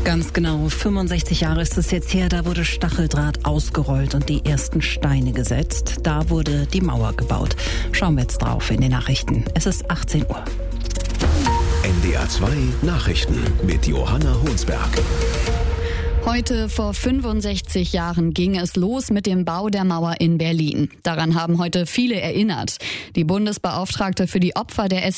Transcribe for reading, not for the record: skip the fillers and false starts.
Ganz genau, 65 Jahre ist es jetzt her, da wurde Stacheldraht ausgerollt und die ersten Steine gesetzt. Da wurde die Mauer gebaut. Schauen wir jetzt drauf in den Nachrichten. Es ist 18 Uhr. NDR 2 Nachrichten mit Johanna Honsberg. Heute vor 65 Jahren ging es los mit dem Bau der Mauer in Berlin. Daran haben heute viele erinnert. Die Bundesbeauftragte für die Opfer der